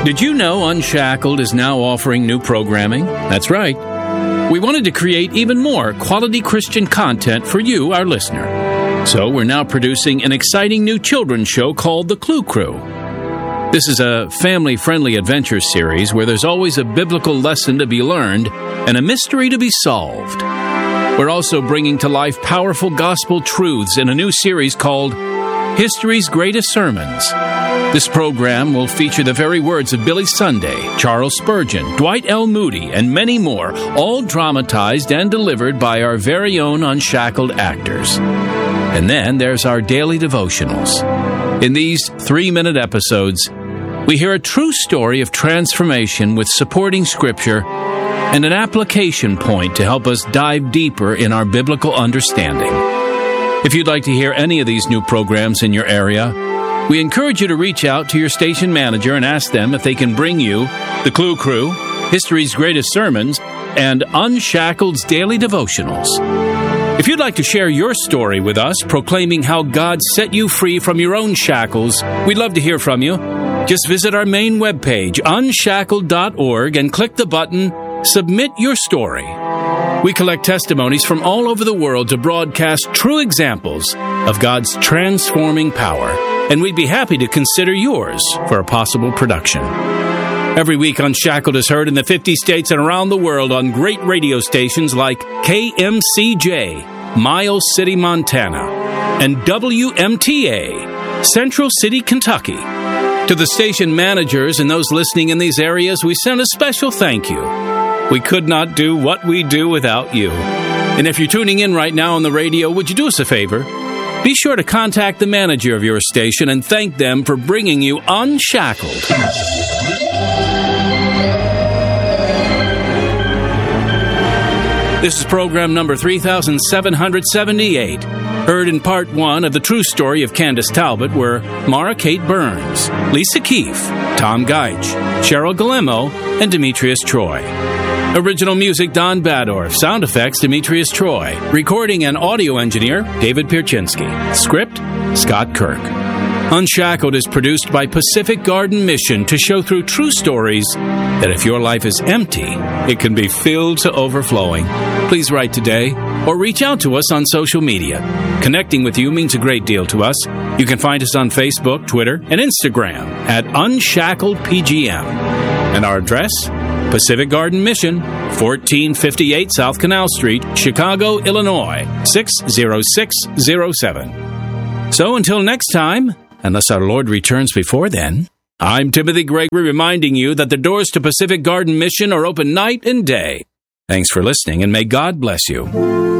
Did you know Unshackled is now offering new programming? That's right. We wanted to create even more quality Christian content for you, our listener. So we're now producing an exciting new children's show called The Clue Crew. This is a family-friendly adventure series where there's always a biblical lesson to be learned and a mystery to be solved. We're also bringing to life powerful gospel truths in a new series called History's Greatest Sermons. This program will feature the very words of Billy Sunday, Charles Spurgeon, Dwight L. Moody, and many more, all dramatized and delivered by our very own Unshackled actors. And then there's our daily devotionals. In these 3-minute episodes, we hear a true story of transformation with supporting scripture and an application point to help us dive deeper in our biblical understanding. If you'd like to hear any of these new programs in your area, we encourage you to reach out to your station manager and ask them if they can bring you The Clue Crew, History's Greatest Sermons, and Unshackled's Daily Devotionals. If you'd like to share your story with us, proclaiming how God set you free from your own shackles, we'd love to hear from you. Just visit our main webpage, unshackled.org, and click the button, Submit Your Story. We collect testimonies from all over the world to broadcast true examples of God's transforming power, and we'd be happy to consider yours for a possible production. Every week, Unshackled is heard in the 50 states and around the world on great radio stations like KMCJ, Miles City, Montana, and WMTA, Central City, Kentucky. To the station managers and those listening in these areas, we send a special thank you. We could not do what we do without you. And if you're tuning in right now on the radio, would you do us a favor? Be sure to contact the manager of your station and thank them for bringing you Unshackled. This is program number 3778, heard in part 1 of the true story of Candace Talbot, where Mara Kate Burns, Lisa Keefe, Tom Geich, Cheryl Galemo, and Demetrius Troy. Original music, Don Badorf. Sound effects, Demetrius Troy. Recording and audio engineer, David Pierczynski. Script, Scott Kirk. Unshackled is produced by Pacific Garden Mission to show through true stories that if your life is empty, it can be filled to overflowing. Please write today or reach out to us on social media. Connecting with you means a great deal to us. You can find us on Facebook, Twitter, and Instagram at UnshackedPGM. And our address? Pacific Garden Mission, 1458 South Canal Street, Chicago, Illinois, 60607. So until next time, unless our Lord returns before then, I'm Timothy Gregory reminding you that the doors to Pacific Garden Mission are open night and day. Thanks for listening, and may God bless you.